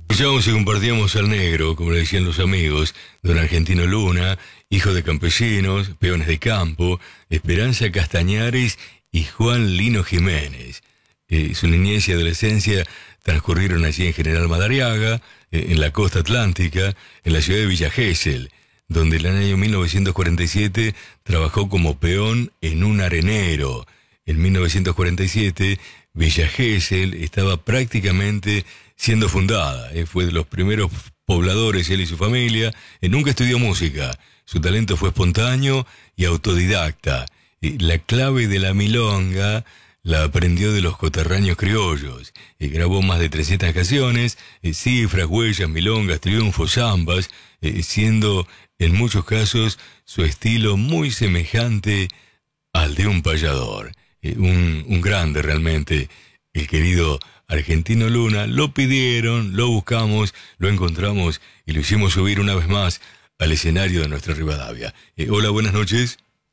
Escuchábamos y compartíamos al negro, como le decían los amigos, don Argentino Luna, hijo de campesinos, peones de campo, Esperanza Castañares y Juan Lino Jiménez. Su niñez y adolescencia transcurrieron allí en General Madariaga, en la costa atlántica, en la ciudad de Villa Gesell, donde en el año 1947 trabajó como peón en un arenero. En 1947, Villa Gesell estaba prácticamente siendo fundada. Fue de los primeros pobladores, él y su familia. Nunca estudió música. Su talento fue espontáneo y autodidacta. La clave de la milonga la aprendió de los coterráneos criollos. Grabó más de 300 canciones, cifras, huellas, milongas, triunfos, zambas, siendo en muchos casos su estilo muy semejante al de un payador. Un grande realmente, el querido Argentino Luna. Lo pidieron, lo buscamos, lo encontramos y lo hicimos subir una vez más al escenario de nuestra Rivadavia. Hola, buenas noches.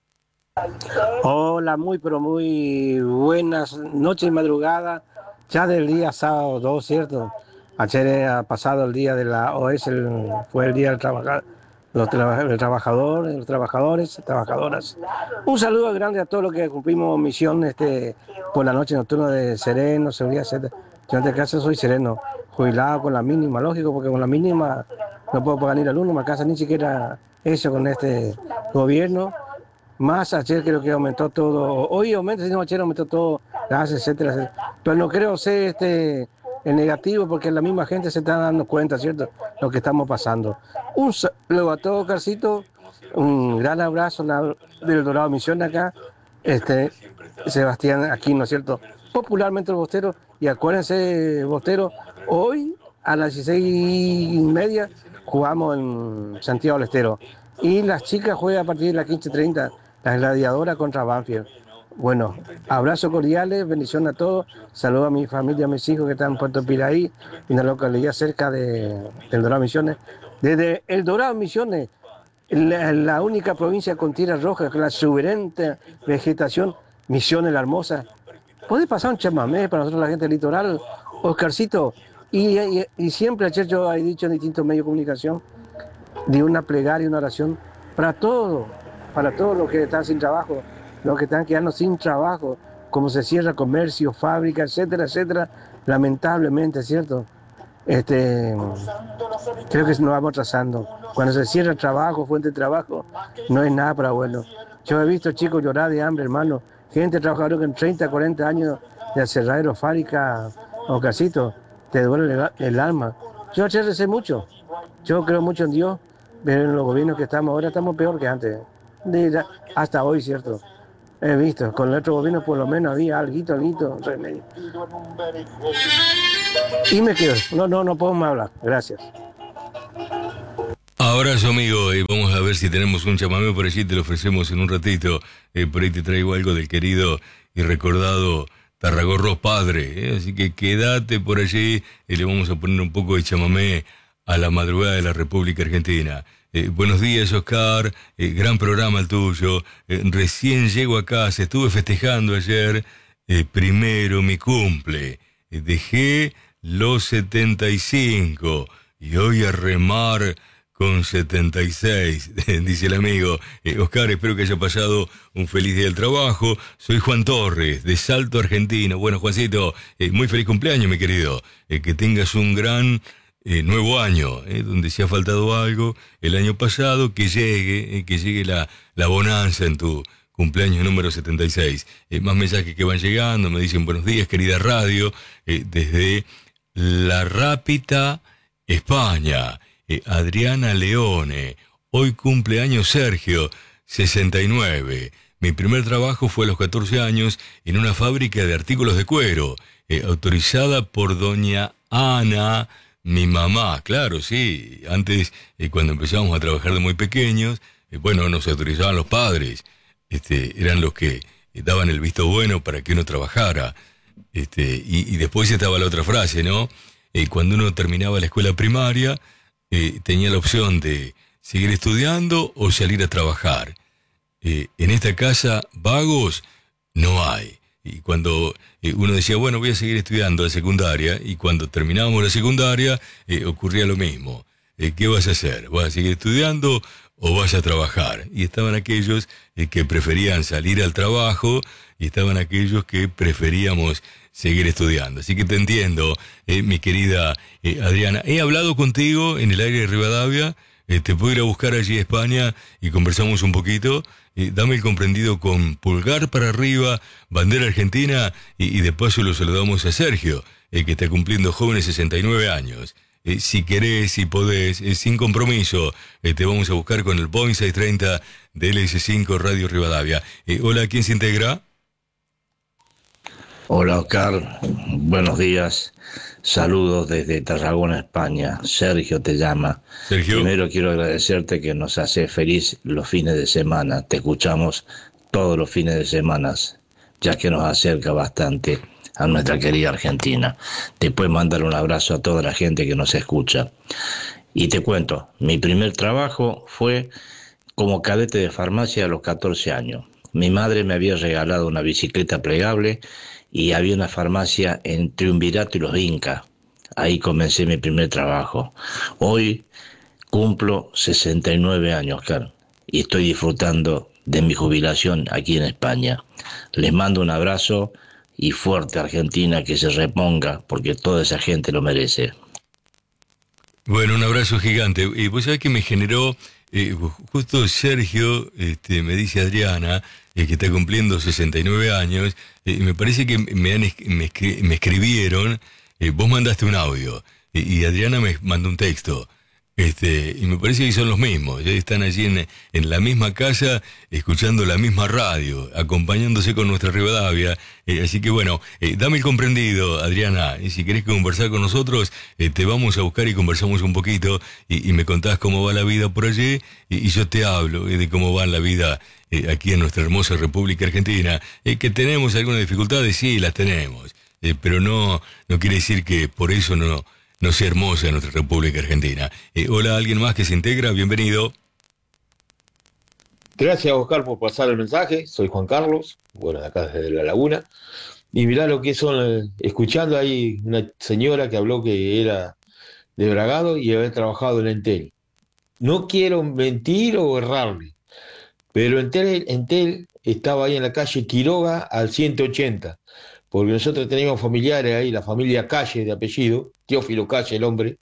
Hola, pero muy buenas noches y madrugada, ya del día sábado 2, ¿cierto? Ayer ha pasado el día de la OS, fue el día del trabajador, los trabajadores, trabajadoras. Un saludo grande a todos los que cumplimos misión por la noche nocturna de sereno, seguridad, etc. Yo en este caso soy sereno, jubilado con la mínima, lógico, porque con la mínima no puedo pagar ni la luz, no me alcanza ni siquiera eso con este gobierno. Más ayer creo que aumentó todo, hoy aumenta, sino ayer aumentó todo, gas, etcétera, etcétera. Pero no creo ser el negativo porque la misma gente se está dando cuenta, ¿cierto? Lo que estamos pasando. Un saludo a todo, Carcito, un gran abrazo del Dorado Misión acá, Sebastián Aquino, ¿cierto? Popularmente el Bostero, y acuérdense, Bostero, hoy a las 16:30 jugamos en Santiago del Estero. Y las chicas juegan a partir de las 15:30, las gladiadoras contra Banfield. Bueno, abrazos cordiales, bendición a todos. Saludo a mi familia, a mis hijos que están en Puerto Piraí, en la localidad cerca del Dorado Misiones. Desde el Dorado Misiones, la única provincia con tierra roja, con la exuberante vegetación, Misiones la Hermosa. ¿Puede pasar un chamamé para nosotros la gente del litoral, Oscarcito? Y siempre ayer yo he dicho en distintos medios de comunicación, de una plegaria, una oración para todos los que están sin trabajo, los que están quedando sin trabajo, como se cierra comercio, fábrica, etcétera, etcétera, lamentablemente, ¿cierto? Creo que nos vamos atrasando. Cuando se cierra el trabajo, fuente de trabajo, no es nada para bueno. Yo he visto chicos llorar de hambre, hermano, gente trabajadora que en 30, 40 años de aserradero, fábrica o casito, te duele el alma. Yo ayer recé mucho, yo creo mucho en Dios. Pero en los gobiernos que estamos ahora estamos peor que antes. Hasta hoy, ¿cierto? He visto, con el otro gobierno por lo menos había algo remedio. Y me quedo. No puedo más hablar. Gracias. Abrazo, amigo. Vamos a ver si tenemos un chamamé por allí, te lo ofrecemos en un ratito. Por ahí te traigo algo del querido y recordado Tarragorros padre. Así que quédate por allí y le vamos a poner un poco de chamamé a la madrugada de la República Argentina. Buenos días, Oscar, gran programa el tuyo. Recién llego a casa, estuve festejando ayer, primero mi cumple. Dejé los 75 y hoy a remar con 76, dice el amigo. Oscar, espero que haya pasado un feliz día del trabajo. Soy Juan Torres, de Salto, Argentina. Bueno, Juancito, muy feliz cumpleaños, mi querido. Que tengas un gran nuevo año, donde se ha faltado algo el año pasado, que llegue la bonanza en tu cumpleaños número 76. Más mensajes que van llegando, me dicen buenos días, querida radio, desde La Rápita, España. Adriana Leone, hoy cumpleaños Sergio, 69. Mi primer trabajo fue a los 14 años en una fábrica de artículos de cuero, autorizada por doña Ana, mi mamá. Claro, sí, antes cuando empezamos a trabajar de muy pequeños, nos autorizaban los padres, eran los que daban el visto bueno para que uno trabajara, y después estaba la otra frase, ¿no? Cuando uno terminaba la escuela primaria, tenía la opción de seguir estudiando o salir a trabajar. En esta casa, vagos no hay. Y cuando uno decía, bueno, voy a seguir estudiando la secundaria, y cuando terminábamos la secundaria, ocurría lo mismo. ¿Qué vas a hacer? ¿Vas a seguir estudiando o vas a trabajar? Y estaban aquellos que preferían salir al trabajo, y estaban aquellos que preferíamos seguir estudiando. Así que te entiendo, mi querida Adriana. He hablado contigo en el aire de Rivadavia. Te puedo ir a buscar allí a España y conversamos un poquito. Dame el comprendido con pulgar para arriba, bandera argentina, y de paso lo saludamos a Sergio, que está cumpliendo jóvenes 69 años. Si querés, si podés, sin compromiso, te vamos a buscar con el Boeing 630 de LS5 Radio Rivadavia. Hola, ¿quién se integra? Hola Oscar, buenos días, saludos desde Tarragona, España. Sergio te llama. Sergio. Primero quiero agradecerte que nos hace feliz los fines de semana, te escuchamos todos los fines de semana, ya que nos acerca bastante a nuestra querida Argentina. Te puedes mandar un abrazo a toda la gente que nos escucha. Y te cuento, mi primer trabajo fue como cadete de farmacia a los 14 años. Mi madre me había regalado una bicicleta plegable y había una farmacia en Triunvirato y Los Incas. Ahí comencé mi primer trabajo. Hoy cumplo 69 años, Oscar, y estoy disfrutando de mi jubilación aquí en España. Les mando un abrazo y fuerte Argentina, que se reponga, porque toda esa gente lo merece. Bueno, un abrazo gigante. Y vos sabés que me generó, justo Sergio, me dice Adriana, que está cumpliendo 69 años, y me parece que me escribieron, vos mandaste un audio, y Adriana me mandó un texto. Y me parece que son los mismos, están allí en la misma casa, escuchando la misma radio, acompañándose con nuestra Rivadavia. Así que bueno, dame el comprendido, Adriana, y si querés conversar con nosotros, te vamos a buscar y conversamos un poquito, y me contás cómo va la vida por allí, y yo te hablo de cómo va la vida aquí en nuestra hermosa República Argentina. Que tenemos algunas dificultades, sí, las tenemos, pero no quiere decir que por eso no sea hermosa nuestra República Argentina. Hola, ¿alguien más que se integra? Bienvenido. Gracias, Oscar, por pasar el mensaje. Soy Juan Carlos, bueno, de acá desde La Laguna. Y mirá lo que son, escuchando ahí una señora que habló que era de Bragado y había trabajado en Entel. No quiero mentir o errarle, pero Entel estaba ahí en la calle Quiroga al 180. Porque nosotros teníamos familiares ahí, la familia Calle de apellido, Teófilo Calle el hombre,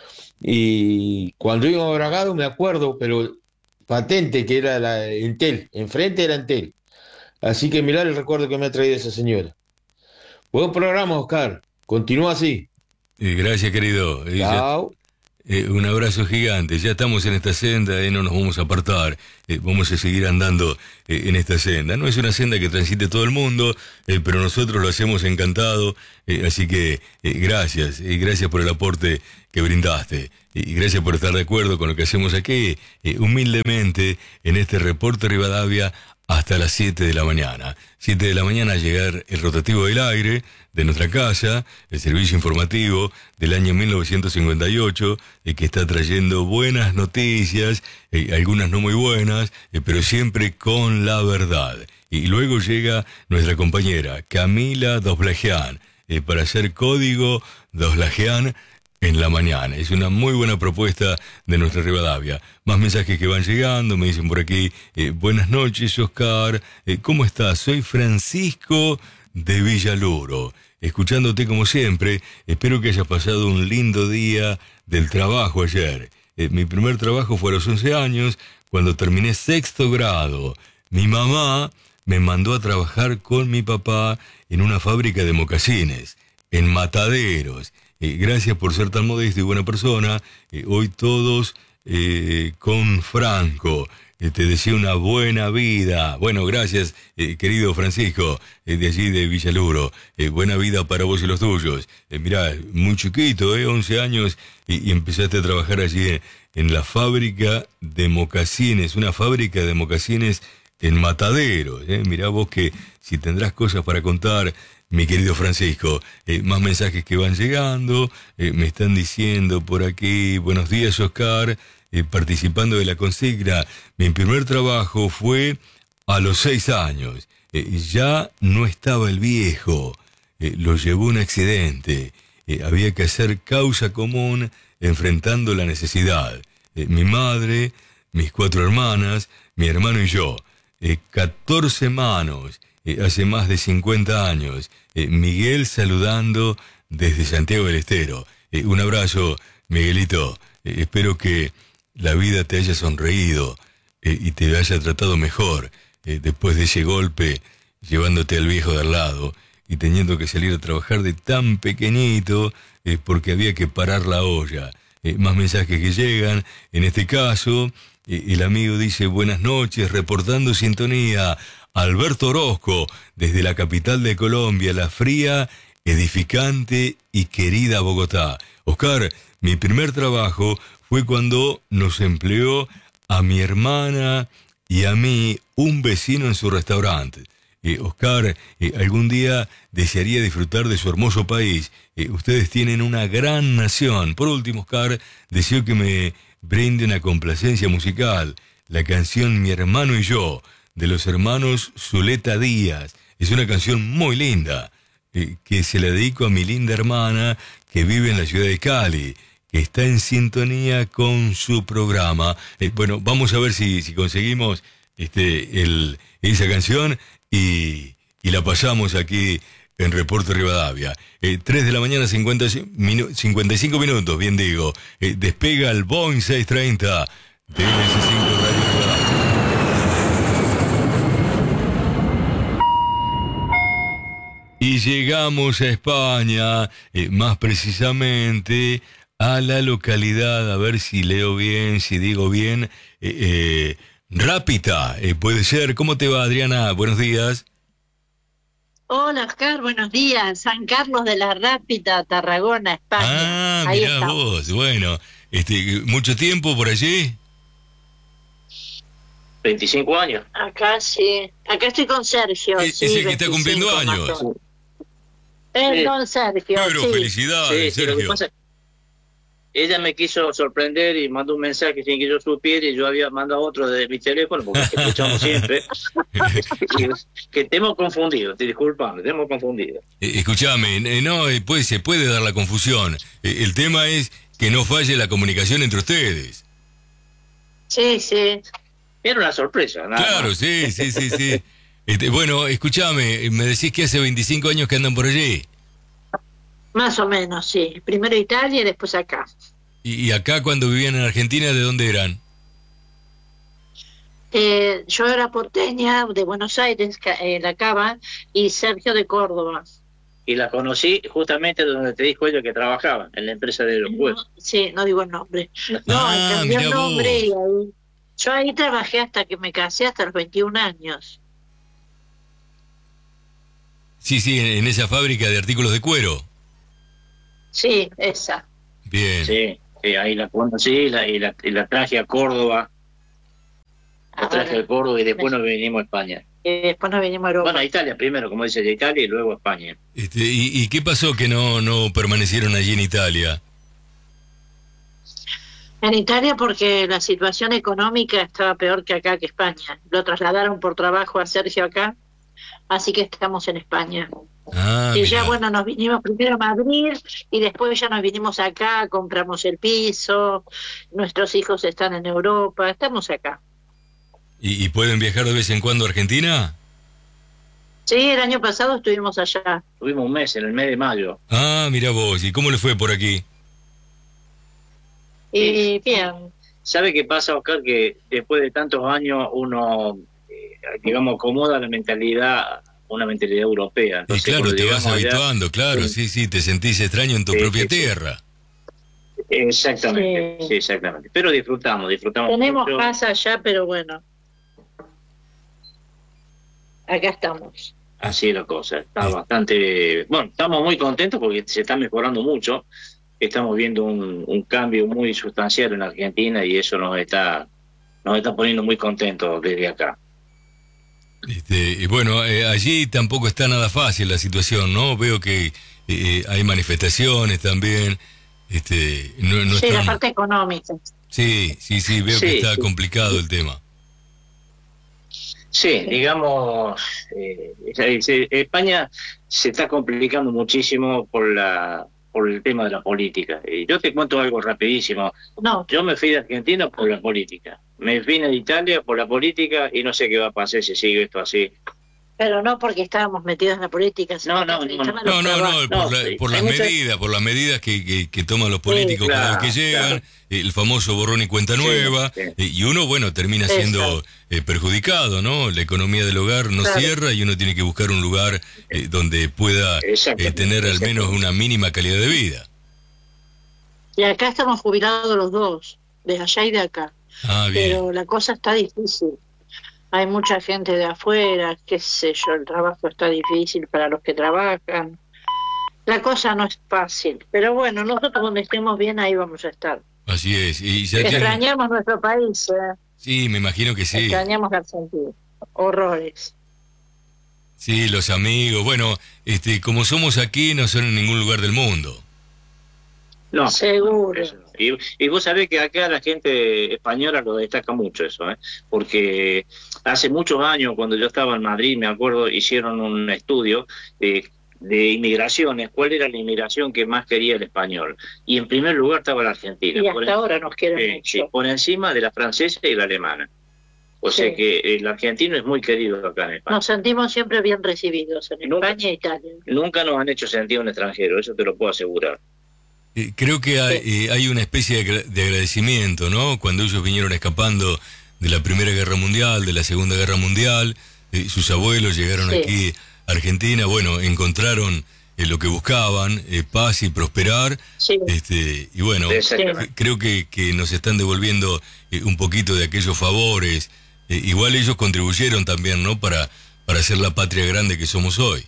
y cuando íbamos a Bragado me acuerdo, pero patente que era la Entel, enfrente era Entel. Así que mirá el recuerdo que me ha traído esa señora. Buen programa, Oscar, continúa así. Gracias, querido. Chao. Un abrazo gigante. Ya estamos en esta senda, no nos vamos a apartar. Vamos a seguir andando en esta senda. No es una senda que transite todo el mundo, pero nosotros lo hacemos encantado. Así que gracias. Gracias por el aporte que brindaste. Y gracias por estar de acuerdo con lo que hacemos aquí, humildemente, en este Reporte Rivadavia, hasta las 7 de la mañana. 7 de la mañana llegar el rotativo del aire de nuestra casa, el servicio informativo del año 1958, que está trayendo buenas noticias, algunas no muy buenas, pero siempre con la verdad. Y luego llega nuestra compañera Camila Doslagian, para hacer código Doslagian en la mañana. Es una muy buena propuesta de nuestra Rivadavia. Más mensajes que van llegando, me dicen por aquí, buenas noches, Oscar, ¿cómo estás? Soy Francisco de Villaluro, escuchándote como siempre. Espero que hayas pasado un lindo día del trabajo ayer. Mi primer trabajo fue a los 11 años, cuando terminé 6º grado. Mi mamá me mandó a trabajar con mi papá en una fábrica de mocasines, en Mataderos. Gracias por ser tan modesto y buena persona. Hoy todos con Franco. Te deseo una buena vida. Bueno, gracias, querido Francisco, de allí de Villaluro. Buena vida para vos y los tuyos. Mirá, muy chiquito, 11 años, y empezaste a trabajar allí en la fábrica de mocasines, una fábrica de mocasines en Mataderos. Mirá vos que si tendrás cosas para contar, mi querido Francisco. Más mensajes que van llegando, me están diciendo por aquí, buenos días, Oscar, participando de la consigna. Mi primer trabajo fue a los 6 años. Ya no estaba el viejo, lo llevó un accidente. Había que hacer causa común enfrentando la necesidad. Mi madre, mis 4 hermanas, mi hermano y yo. 14 manos, hace más de 50 años. Miguel saludando desde Santiago del Estero. Un abrazo, Miguelito. Espero que la vida te haya sonreído y te haya tratado mejor después de ese golpe, llevándote al viejo de al lado y teniendo que salir a trabajar de tan pequeñito porque había que parar la olla. Más mensajes que llegan. En este caso, el amigo dice: buenas noches, reportando sintonía. Alberto Orozco, desde la capital de Colombia, la fría, edificante y querida Bogotá. Oscar, mi primer trabajo fue cuando nos empleó a mi hermana y a mí un vecino en su restaurante. Oscar, algún día desearía disfrutar de su hermoso país. Ustedes tienen una gran nación. Por último, Oscar, deseo que me brinde una complacencia musical. La canción Mi hermano y yo, de los hermanos Zuleta Díaz. Es una canción muy linda, que se la dedico a mi linda hermana que vive en la ciudad de Cali, que está en sintonía con su programa. Bueno, vamos a ver si conseguimos esa canción y la pasamos aquí en Reporte Rivadavia. 3 de la mañana, 55 minutos, bien digo. Despega el Boeing 630 de LS5 Radio Rivadavia. Y llegamos a España, más precisamente a la localidad, a ver si leo bien, si digo bien, Rápita, puede ser. ¿Cómo te va, Adriana? Buenos días. Hola, Oscar, buenos días. San Carlos de la Rápita, Tarragona, España. Ah, mirá vos, bueno, ¿mucho tiempo por allí? 25 años. Acá sí, acá estoy con Sergio. Es el que está cumpliendo años. Don Sergio. Pero sí. Felicidades, Sergio. Lo que pasa, ella me quiso sorprender y mandó un mensaje sin que yo supiera, y yo había mandado otro de mi teléfono porque te escuchamos siempre. Que te hemos confundido, te disculpame, te hemos confundido. Escuchame, no, se puede dar la confusión. El tema es que no falle la comunicación entre ustedes. Sí, sí. Era una sorpresa, ¿no? Claro, sí. Bueno, escúchame, me decís que hace 25 años que andan por allí. Más o menos, sí. Primero Italia y después acá. ¿Y acá cuando vivían en Argentina, de dónde eran? Yo era porteña, de Buenos Aires, la Cava, y Sergio de Córdoba. Y la conocí justamente donde te dijo ella que trabajaba, en la empresa de los huevos. Sí, no digo el nombre. No, cambié el nombre y ahí... Yo ahí trabajé hasta que me casé, hasta los 21 años. Sí, en esa fábrica de artículos de cuero. Sí, esa. Bien. Sí, ahí la conocí y la traje a Córdoba. La traje a Córdoba y después nos vinimos a España. Y después nos vinimos a Europa. Bueno, a Italia primero, como dice, de Italia y luego a España. ¿Y qué pasó que no permanecieron allí en Italia? En Italia porque la situación económica estaba peor que acá, que España. Lo trasladaron por trabajo a Sergio acá, así que estamos en España. Y ya, bueno, nos vinimos primero a Madrid y después ya nos vinimos acá, compramos el piso, nuestros hijos están en Europa, estamos acá. ¿Y pueden viajar de vez en cuando a Argentina? Sí, el año pasado estuvimos allá. Tuvimos un mes, en el mes de mayo. Ah, mira vos, ¿y cómo le fue por aquí? Y bien. ¿Sabe qué pasa, Oscar? Que después de tantos años uno, digamos, acomoda la mentalidad, una mentalidad europea. Entonces, claro, te vas habituando, allá, claro, sí, te sentís extraño en tu propia tierra. Exactamente, sí, exactamente. Pero disfrutamos. Tenemos mucho. casa allá, pero bueno. Acá estamos. Así es la cosa. Está bastante... Bueno, estamos muy contentos porque se está mejorando mucho. Estamos viendo un cambio muy sustancial en Argentina y eso nos está poniendo muy contentos desde acá. Y bueno, allí tampoco está nada fácil la situación, ¿no? Veo que hay manifestaciones también. No sí, están... la parte económica. Sí, veo que está complicado el tema. Sí, digamos, España se está complicando muchísimo por el tema de la política. Yo te cuento algo rapidísimo. No, yo me fui de Argentina por la política. Me vine de Italia por la política y no sé qué va a pasar si sigue esto así. Pero no porque estábamos metidos en la política. No, por las medidas que toman los políticos cada vez que llegan, el famoso borrón y cuenta nueva, y uno, bueno, termina siendo perjudicado, ¿no? La economía del hogar no cierra y uno tiene que buscar un lugar donde pueda tener al menos una mínima calidad de vida. Y acá estamos jubilados los dos, de allá y de acá. Pero la cosa está difícil. Hay mucha gente de afuera, qué sé yo, el trabajo está difícil para los que trabajan. La cosa no es fácil, pero bueno, nosotros donde estemos bien, ahí vamos a estar. Así es. Y extrañamos nuestro país. Sí, me imagino que sí. Extrañamos la Argentina. Horrores. Sí, los amigos. Bueno, como somos aquí, no son en ningún lugar del mundo. No, seguro. Y vos sabés que acá la gente española lo destaca mucho eso, porque hace muchos años, cuando yo estaba en Madrid, me acuerdo, hicieron un estudio de inmigraciones, cuál era la inmigración que más quería el español. Y en primer lugar estaba la argentina. Y hasta ahora nos quieren mucho. Sí, por encima de la francesa y la alemana. O sea que el argentino es muy querido acá en España. Nos sentimos siempre bien recibidos en España e Italia. Nunca nos han hecho sentir un extranjero, eso te lo puedo asegurar. Creo que hay una especie de agradecimiento, ¿no? Cuando ellos vinieron escapando de la Primera Guerra Mundial, de la Segunda Guerra Mundial, sus abuelos llegaron aquí a Argentina, bueno, encontraron lo que buscaban, paz y prosperar, y bueno, creo que nos están devolviendo un poquito de aquellos favores, igual ellos contribuyeron también, ¿no? Para ser la patria grande que somos hoy.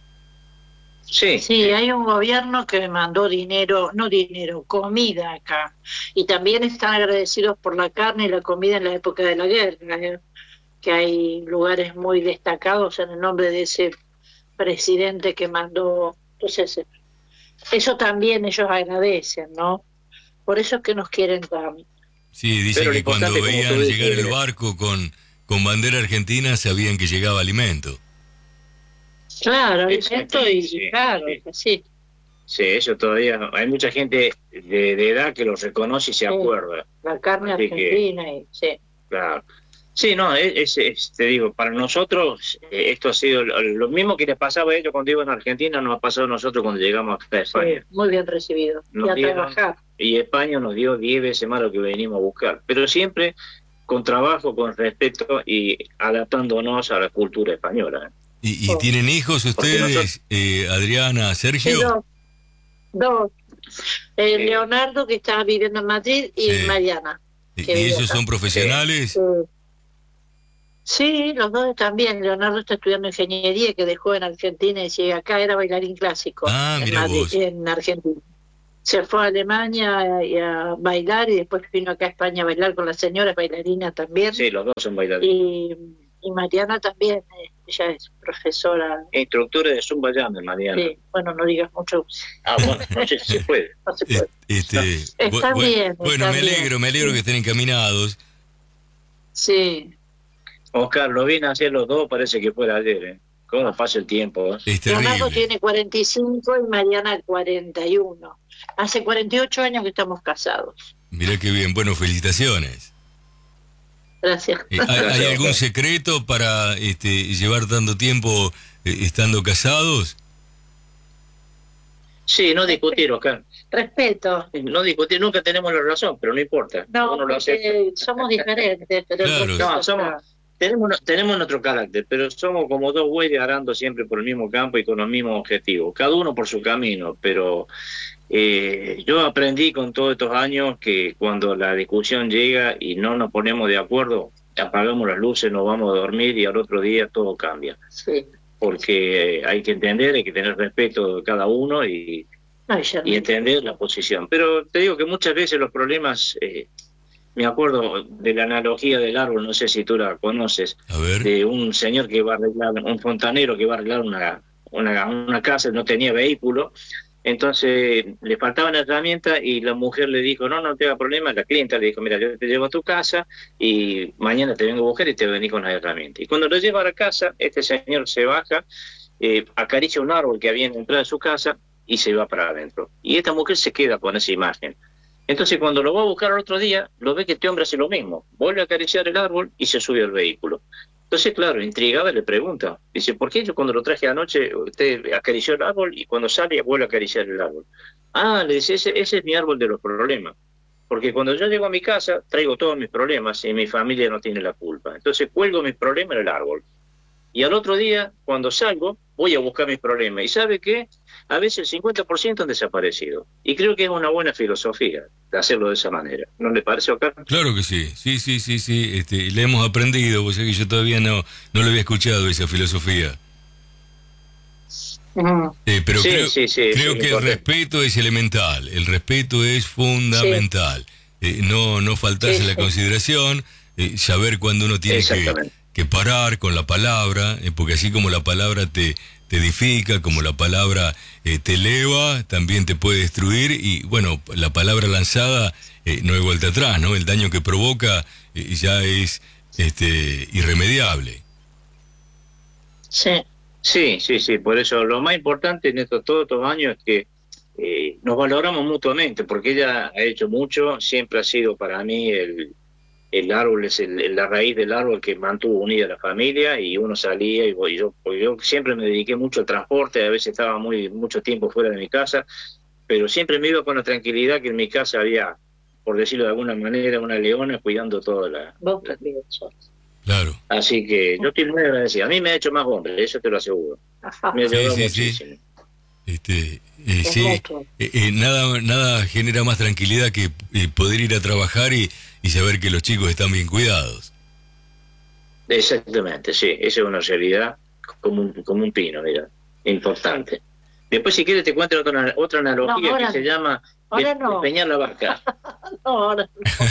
Sí, hay un gobierno que mandó comida acá. Y también están agradecidos por la carne y la comida en la época de la guerra, que hay lugares muy destacados en el nombre de ese presidente que mandó. Entonces, eso también ellos agradecen, ¿no? Por eso es que nos quieren también. Sí, dicen que cuando veían llegar el barco con bandera argentina sabían que llegaba alimento. Claro, alimento y claro, sí. Sí, eso todavía, hay mucha gente de edad que lo reconoce y se acuerda. La carne argentina, Claro. Sí, no, te digo, para nosotros esto ha sido lo mismo que les pasaba a ellos cuando iban a Argentina, nos ha pasado a nosotros cuando llegamos a España. Muy bien recibido. Y a trabajar. Y España nos dio 10 veces más lo que venimos a buscar, pero siempre con trabajo, con respeto y adaptándonos a la cultura española. ¿Y tienen hijos ustedes, Adriana, Sergio? Dos. Leonardo, que está viviendo en Madrid, y Mariana. ¿Y ellos son profesionales? Sí, los dos también. Leonardo está estudiando ingeniería, que dejó en Argentina y llega acá, era bailarín clásico en Argentina. Se fue a Alemania a bailar y después vino acá a España a bailar con la señora bailarina también. Sí, los dos son bailarines. Y Mariana también, ella es profesora. Instructora de Zumba Jam, Mariana. Sí, bueno, no digas mucho. Bueno, no sé si se puede. No se puede. Está bien. Bueno, me alegro que estén encaminados. Sí. Oscar, lo vine a hacer los dos, parece que fuera ayer, ¿Cómo pasa el tiempo? Leonardo tiene 45 y Mariana 41. Hace 48 años que estamos casados. Mirá qué bien, bueno, felicitaciones. Gracias. ¿Hay algún secreto para llevar tanto tiempo estando casados? Sí, no discutir, Oscar. Respeto. No discutir, nunca tenemos la razón, pero no importa. No, porque somos diferentes. Pero claro. Tenemos nuestro carácter, pero somos como dos bueyes arando siempre por el mismo campo y con los mismos objetivos, cada uno por su camino, pero yo aprendí con todos estos años que cuando la discusión llega y no nos ponemos de acuerdo, apagamos las luces, nos vamos a dormir y al otro día todo cambia. Sí. Porque hay que entender, hay que tener respeto de cada uno y entender la posición. Pero te digo que muchas veces los problemas... me acuerdo de la analogía del árbol, no sé si tú la conoces, de un señor que va a arreglar, un fontanero que va a arreglar una casa, no tenía vehículo, Entonces le faltaban herramientas y la mujer le dijo, no, no te haga problema. La clienta le dijo, mira, yo te llevo a tu casa y mañana te vengo a buscar y te venís con las herramientas. Y cuando lo lleva a la casa, este señor se baja, acaricia un árbol que había en la entrada de su casa y se va para adentro. Y esta mujer se queda con esa imagen. Entonces cuando lo va a buscar al otro día, lo ve que este hombre hace lo mismo. Vuelve a acariciar el árbol y se sube al vehículo. Entonces, claro, intrigada le pregunta, dice, ¿por qué yo cuando lo traje anoche usted acarició el árbol y cuando sale vuelve a acariciar el árbol? Ah, le dice, ese es mi árbol de los problemas. Porque cuando yo llego a mi casa, traigo todos mis problemas y mi familia no tiene la culpa. Entonces cuelgo mis problemas en el árbol. Y al otro día, cuando salgo, voy a buscar mis problemas. ¿Y sabe qué? A veces el 50% han desaparecido. Y creo que es una buena filosofía de hacerlo de esa manera. ¿No le parece, Oscar? Claro que sí, sí. Le hemos aprendido, o sea que yo todavía no lo había escuchado esa filosofía. Pero creo que el respeto es elemental, el respeto es fundamental. No faltarse la consideración, saber cuándo uno tiene que parar con la palabra, porque así como la palabra te edifica, como la palabra te eleva, también te puede destruir, y bueno, la palabra lanzada no hay vuelta atrás, ¿no? El daño que provoca ya es irremediable. Sí, por eso lo más importante en todos estos años es que nos valoramos mutuamente, porque ella ha hecho mucho, siempre ha sido para mí el árbol, es la raíz del árbol que mantuvo unida a la familia, y uno salía y yo siempre me dediqué mucho al transporte, a veces estaba mucho tiempo fuera de mi casa, pero siempre me iba con la tranquilidad que en mi casa había, por decirlo de alguna manera, una leona cuidando toda la Claro. Así que yo estoy muy agradecido. A mí me ha hecho más hombre, eso te lo aseguro. Me ha ayudado muchísimo. Nada genera más tranquilidad que poder ir a trabajar y saber que los chicos están bien cuidados. Exactamente, sí, esa es una realidad como un pino, mira, importante. Después, si quieres, te cuento otra analogía que se llama despeñar la vaca. Ahora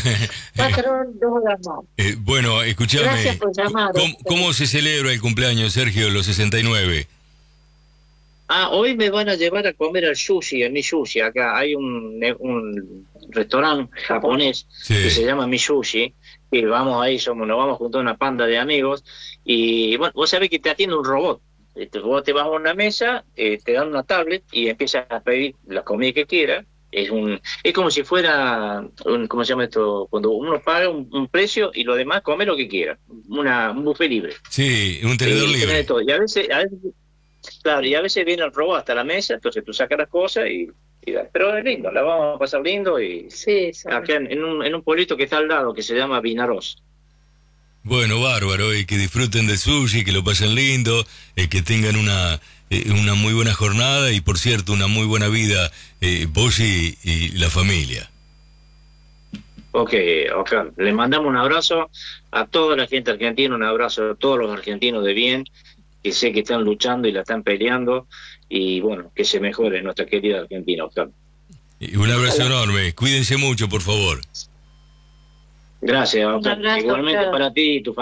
no. Bueno, escúchame, ¿cómo se celebra el cumpleaños, Sergio, los 69? Hoy me van a llevar a comer al sushi, en mi sushi. Acá hay un restaurante japonés que se llama Mi Sushi, y vamos ahí, nos vamos junto a una panda de amigos, y bueno, vos sabés que te atiende un robot. Vos te vas a una mesa, te dan una tablet y empiezas a pedir la comida que quieras. Es como si fuera, ¿cómo se llama esto? Cuando uno paga un precio y lo demás come lo que quiera. Un buffet libre. Sí, un tenedor libre. Y a veces viene el robot hasta la mesa, entonces tú sacas las cosas y pero es lindo, la vamos a pasar lindo. Y acá en un pueblito que está al lado, que se llama Vinaroz. Bueno, bárbaro, y que disfruten del sushi, que lo pasen lindo, que tengan una muy buena jornada y, por cierto, una muy buena vida, vos y la familia. Ok, le mandamos un abrazo a toda la gente argentina, un abrazo a todos los argentinos de bien, que sé que están luchando y la están peleando, y bueno, que se mejore nuestra querida Argentina, Oscar. Y un abrazo enorme, cuídense mucho, por favor. Gracias, Oscar. Igualmente para ti y tu familia.